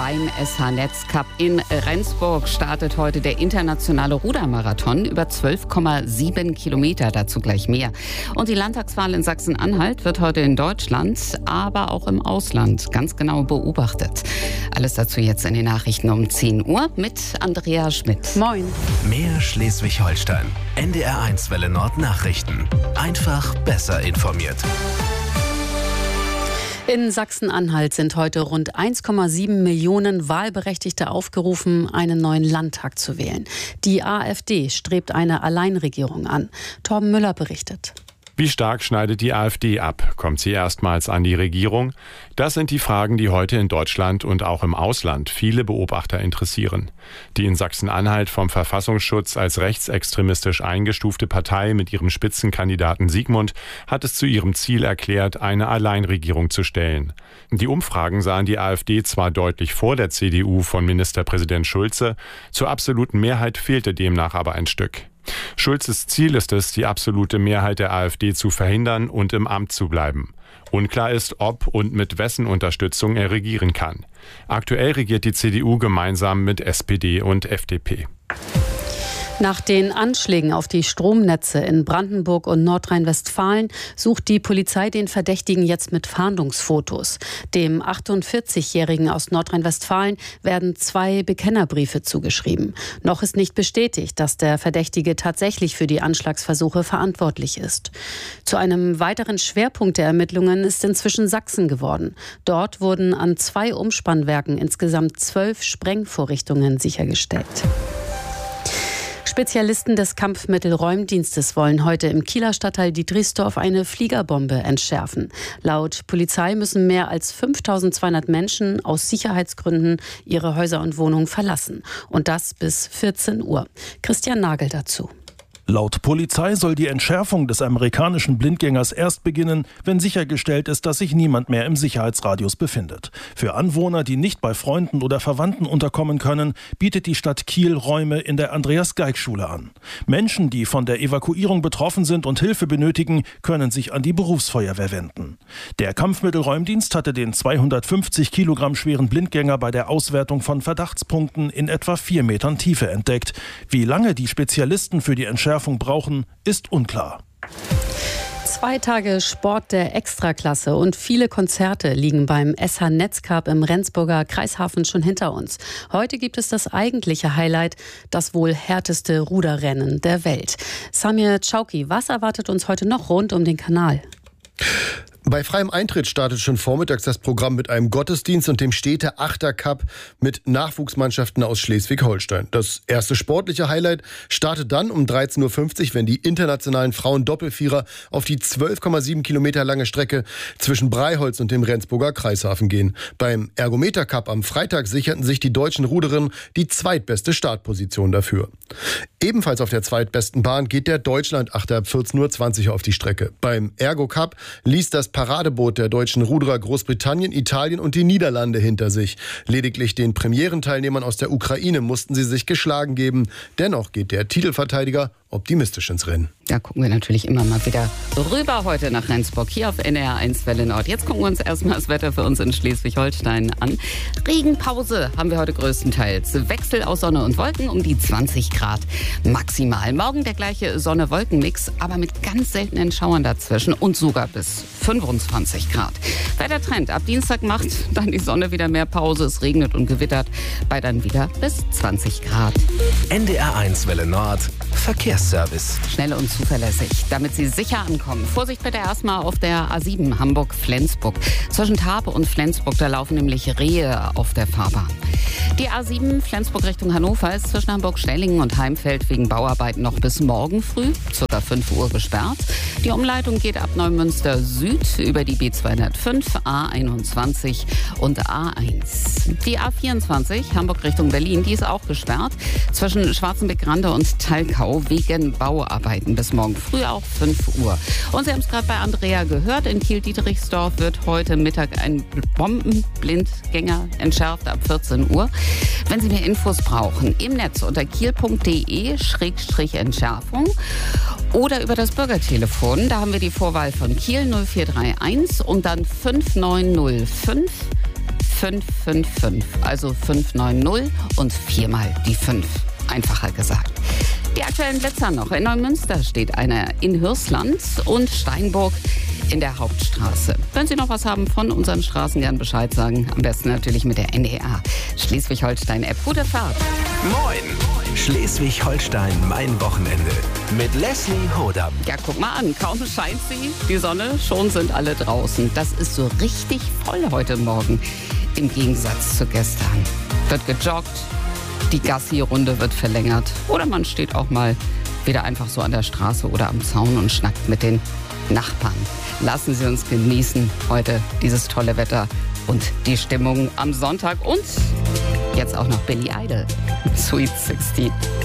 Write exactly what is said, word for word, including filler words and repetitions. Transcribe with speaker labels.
Speaker 1: Beim S H-Netz-Cup in Rendsburg startet heute der internationale Rudermarathon über zwölf Komma sieben Kilometer, dazu gleich mehr. Und die Landtagswahl in Sachsen-Anhalt wird heute in Deutschland, aber auch im Ausland ganz genau beobachtet. Alles dazu jetzt in den Nachrichten um zehn Uhr mit Andrea Schmidt.
Speaker 2: Moin.
Speaker 3: Mehr Schleswig-Holstein. N D R eins Welle Nord Nachrichten. Einfach besser informiert.
Speaker 2: In Sachsen-Anhalt sind heute rund eins Komma sieben Millionen Wahlberechtigte aufgerufen, einen neuen Landtag zu wählen. Die AfD strebt eine Alleinregierung an. Torben Müller berichtet.
Speaker 4: Wie stark schneidet die AfD ab? Kommt sie erstmals an die Regierung? Das sind die Fragen, die heute in Deutschland und auch im Ausland viele Beobachter interessieren. Die in Sachsen-Anhalt vom Verfassungsschutz als rechtsextremistisch eingestufte Partei mit ihrem Spitzenkandidaten Sigmund hat es zu ihrem Ziel erklärt, eine Alleinregierung zu stellen. Die Umfragen sahen die AfD zwar deutlich vor der C D U von Ministerpräsident Schulze, zur absoluten Mehrheit fehlte demnach aber ein Stück. Schulzes Ziel ist es, die absolute Mehrheit der AfD zu verhindern und im Amt zu bleiben. Unklar ist, ob und mit wessen Unterstützung er regieren kann. Aktuell regiert die C D U gemeinsam mit S P D und F D P.
Speaker 2: Nach den Anschlägen auf die Stromnetze in Brandenburg und Nordrhein-Westfalen sucht die Polizei den Verdächtigen jetzt mit Fahndungsfotos. Dem achtundvierzigjährigen aus Nordrhein-Westfalen werden zwei Bekennerbriefe zugeschrieben. Noch ist nicht bestätigt, dass der Verdächtige tatsächlich für die Anschlagsversuche verantwortlich ist. Zu einem weiteren Schwerpunkt der Ermittlungen ist inzwischen Sachsen geworden. Dort wurden an zwei Umspannwerken insgesamt zwölf Sprengvorrichtungen sichergestellt. Spezialisten des Kampfmittelräumdienstes wollen heute im Kieler Stadtteil Dietrichsdorf eine Fliegerbombe entschärfen. Laut Polizei müssen mehr als fünftausendzweihundert Menschen aus Sicherheitsgründen ihre Häuser und Wohnungen verlassen. Und das bis vierzehn Uhr. Christian Nagel dazu.
Speaker 5: Laut Polizei soll die Entschärfung des amerikanischen Blindgängers erst beginnen, wenn sichergestellt ist, dass sich niemand mehr im Sicherheitsradius befindet. Für Anwohner, die nicht bei Freunden oder Verwandten unterkommen können, bietet die Stadt Kiel Räume in der Andreas-Geig-Schule an. Menschen, die von der Evakuierung betroffen sind und Hilfe benötigen, können sich an die Berufsfeuerwehr wenden. Der Kampfmittelräumdienst hatte den zweihundertfünfzig Kilogramm schweren Blindgänger bei der Auswertung von Verdachtspunkten in etwa vier Metern Tiefe entdeckt. Wie lange die Spezialisten für die Entschärfung brauchen, ist unklar.
Speaker 2: Zwei Tage Sport der Extraklasse und viele Konzerte liegen beim S H-Netz-Cup im Rendsburger Kreishafen schon hinter uns. Heute gibt es das eigentliche Highlight, das wohl härteste Ruderrennen der Welt. Samir Chauki, was erwartet uns heute noch rund um den Kanal?
Speaker 6: Bei freiem Eintritt startet schon vormittags das Programm mit einem Gottesdienst und dem Städte-Achter-Cup mit Nachwuchsmannschaften aus Schleswig-Holstein. Das erste sportliche Highlight startet dann um dreizehn Uhr fünfzig, wenn die internationalen Frauen-Doppelvierer auf die zwölf Komma sieben Kilometer lange Strecke zwischen Breiholz und dem Rendsburger Kreishafen gehen. Beim Ergometer-Cup am Freitag sicherten sich die deutschen Ruderinnen die zweitbeste Startposition dafür. Ebenfalls auf der zweitbesten Bahn geht der Deutschland-Achter ab vierzehn Uhr zwanzig auf die Strecke. Beim Ergo-Cup ließ das Paradeboot der deutschen Ruderer Großbritannien, Italien und die Niederlande hinter sich. Lediglich den Premierenteilnehmern aus der Ukraine mussten sie sich geschlagen geben. Dennoch geht der Titelverteidiger optimistisch ins Rennen.
Speaker 1: Da gucken wir natürlich immer mal wieder rüber heute nach Rendsburg, hier auf N D R eins Welle Nord. Jetzt gucken wir uns erstmal das Wetter für uns in Schleswig-Holstein an. Regenpause haben wir heute größtenteils. Wechsel aus Sonne und Wolken um die zwanzig Grad maximal. Morgen der gleiche Sonne-Wolken-Mix, aber mit ganz seltenen Schauern dazwischen und sogar bis fünfundzwanzig Grad. Wettertrend, ab Dienstag macht dann die Sonne wieder mehr Pause. Es regnet und gewittert bei dann wieder bis zwanzig Grad.
Speaker 3: N D R eins Welle Nord Verkehrsservice.
Speaker 1: Schnell und zuverlässig, damit Sie sicher ankommen. Vorsicht bitte erstmal auf der A sieben Hamburg-Flensburg. Zwischen Tarpe und Flensburg, da laufen nämlich Rehe auf der Fahrbahn. Die A sieben Flensburg Richtung Hannover ist zwischen Hamburg-Stellingen und Heimfeld wegen Bauarbeiten noch bis morgen früh, ca. fünf Uhr gesperrt. Die Umleitung geht ab Neumünster Süd über die B zweihundertfünf, A einundzwanzig und A eins. Die A vierundzwanzig Hamburg Richtung Berlin, die ist auch gesperrt. Zwischen Schwarzenbeck-Grande und Talkau wegen Bauarbeiten bis morgen früh auch fünf Uhr. Und Sie haben es gerade bei Andrea gehört, in Kiel-Dietrichsdorf wird heute Mittag ein Bombenblindgänger entschärft ab vierzehn Uhr. Wenn Sie mehr Infos brauchen, im Netz unter kiel punkt de Schrägstrich Entschärfung oder über das Bürgertelefon. Da haben wir die Vorwahl von Kiel null vier drei eins und dann fünf neun null fünf fünf fünf fünf, also fünf neun null und viermal die fünf. Einfacher gesagt. Die aktuellen Blitzer noch. In Neumünster steht einer in Hirsland und Steinburg in der Hauptstraße. Wenn Sie noch was haben von unseren Straßen, gern Bescheid sagen. Am besten natürlich mit der N D R Schleswig-Holstein-App. Gute Fahrt.
Speaker 3: Moin! Schleswig-Holstein, mein Wochenende. Mit Leslie Hodam.
Speaker 1: Ja, guck mal an. Kaum scheint sie, die Sonne, schon sind alle draußen. Das ist so richtig voll heute Morgen. Im Gegensatz zu gestern. Wird gejoggt, die Gassi-Runde wird verlängert. Oder man steht auch mal wieder einfach so an der Straße oder am Zaun und schnackt mit den Nachbarn. Lassen Sie uns genießen heute dieses tolle Wetter und die Stimmung am Sonntag. Und jetzt auch noch Billy Idol, Sweet sixteen.